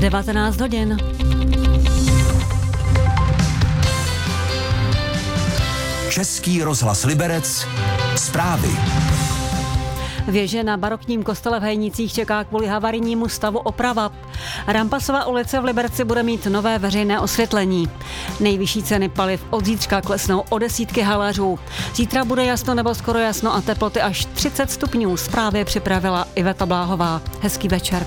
19 hodin. Český rozhlas Liberec, zprávy. Věže na barokním kostele v Hejnicích čeká kvůli havarijnímu stavu oprava. Rampasova ulice v Liberci bude mít nové veřejné osvětlení. Nejvyšší ceny paliv od zítřka klesnou o desítky haléřů. Zítra bude jasno nebo skoro jasno a teploty až 30 stupňů. Zprávy připravila Iveta Bláhová. Hezký večer.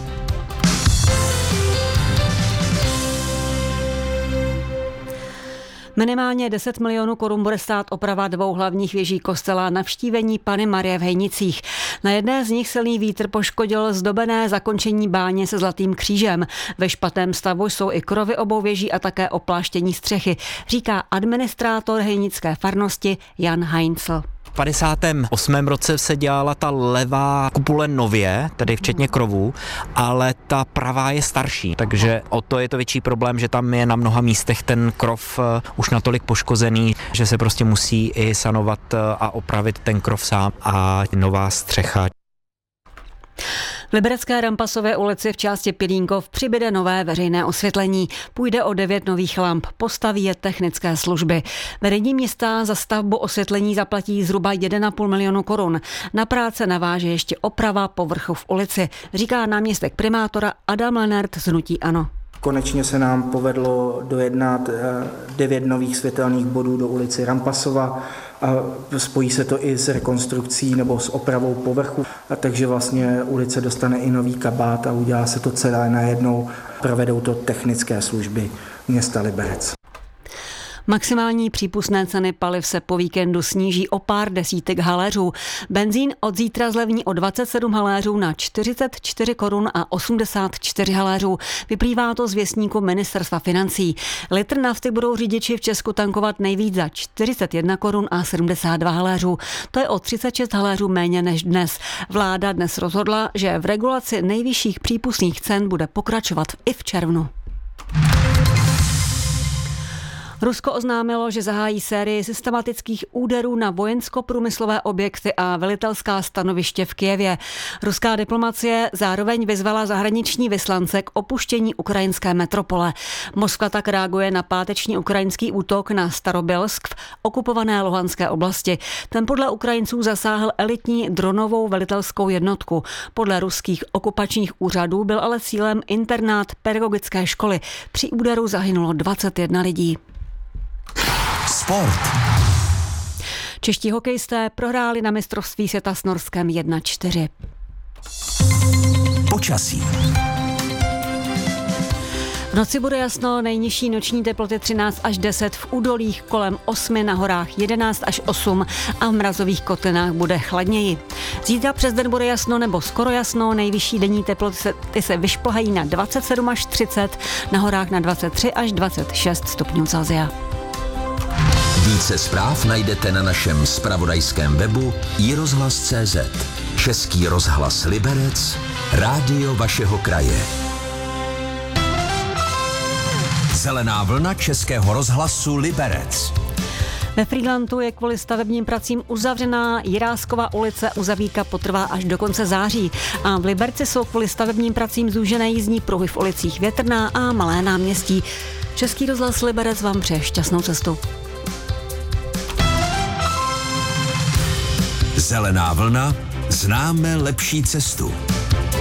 Minimálně 10 milionů korun bude stát oprava 2 hlavních věží kostela Navštívení Panny Marie v Hejnicích. Na jedné z nich silný vítr poškodil zdobené zakončení báně se zlatým křížem. Ve špatném stavu jsou i krovy obou věží a také opláštění střechy, říká administrátor hejnické farnosti Jan Heinzl. V 58. roce se dělala ta levá kupole nově, tedy včetně krovů, ale ta pravá je starší, takže o to je to větší problém, že tam je na mnoha místech ten krov už natolik poškozený, že se prostě musí i sanovat a opravit ten krov sám a nová střecha. V liberecké Rampasové ulici v části Pilínkov přibyde nové veřejné osvětlení. Půjde o 9 nových lamp, postaví je technické služby. Vedení města za stavbu osvětlení zaplatí zhruba 1,5 milionu korun. Na práce naváže ještě oprava povrchu v ulici, říká náměstek primátora Adam Lenert z hnutí ANO. Konečně se nám povedlo dojednat 9 nových světelných bodů do ulici Rampasova a spojí se to i s rekonstrukcí nebo s opravou povrchu, takže vlastně ulice dostane i nový kabát a udělá se to celé najednou. Provedou to technické služby města Liberec. Maximální přípustné ceny paliv se po víkendu sníží o pár desítek haléřů. Benzín od zítra zlevní o 27 haléřů na 44 korun a 84 haléřů. Vyplývá to z věstníku ministerstva financí. Litr nafty budou řidiči v Česku tankovat nejvíc za 41 korun a 72 haléřů. To je o 36 haléřů méně než dnes. Vláda dnes rozhodla, že v regulaci nejvyšších přípustných cen bude pokračovat i v červnu. Rusko oznámilo, že zahájí sérii systematických úderů na vojensko-průmyslové objekty a velitelská stanoviště v Kyjevě. Ruská diplomacie zároveň vyzvala zahraniční vyslance k opuštění ukrajinské metropole. Moskva tak reaguje na páteční ukrajinský útok na Starobělsk v okupované Luhanské oblasti. Ten podle Ukrajinců zasáhl elitní dronovou velitelskou jednotku. Podle ruských okupačních úřadů byl ale cílem internát pedagogické školy. Při úderu zahynulo 21 lidí. Sport. Čeští hokejisté prohráli na mistrovství světa s Norskem 1-4. Počasí. V noci bude jasno, nejnižší noční teploty 13 až 10, v údolích kolem 8, na horách 11 až 8 a v mrazových kotlinách bude chladněji. Zítra přes den bude jasno nebo skoro jasno, nejvyšší denní teploty se vyšplhají na 27 až 30, na horách na 23 až 26 stupňů Celsia. Více zpráv najdete na našem zpravodajském webu iRozhlas.cz. Český rozhlas Liberec, rádio vašeho kraje. Zelená vlna Českého rozhlasu Liberec. Ve Frýdlantu je kvůli stavebním pracím uzavřená Jiráskova ulice, uzavírka potrvá až do konce září. A v Liberci jsou kvůli stavebním pracím zúžené jízdní pruhy v ulicích Větrná a Malé náměstí. Český rozhlas Liberec vám přeje šťastnou cestu. Zelená vlna, známe lepší cestu.